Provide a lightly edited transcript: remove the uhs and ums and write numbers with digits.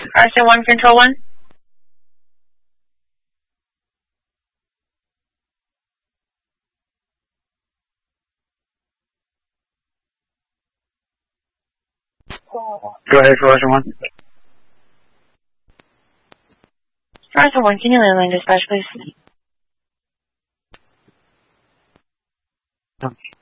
Verizon 1, Control 1. Go ahead, Verizon 1. Verizon 1, can you landline dispatch, please?